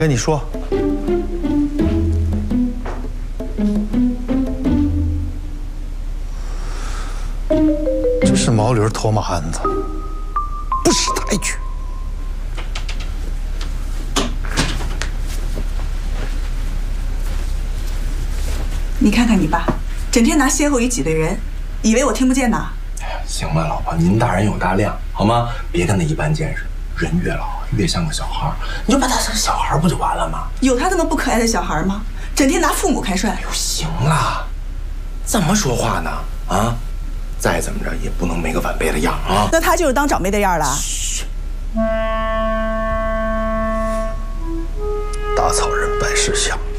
跟你说，这是毛驴偷马鞍子，不识抬举。 你看看你爸，整天拿歇后语挤兑人，以为我听不见呐？ 哎呀，行了，老婆，您大人有大量，好吗？别跟他一般见识。人越老越像个小孩，你就把他当小孩不就完了吗？ 有他这么不可爱的小孩吗？整天拿父母开涮。 哎呦，行了，怎么说话呢？啊，再怎么着也不能没个晚辈的样啊。 那他就是当长辈的样了。 嘘， 打草人百事香。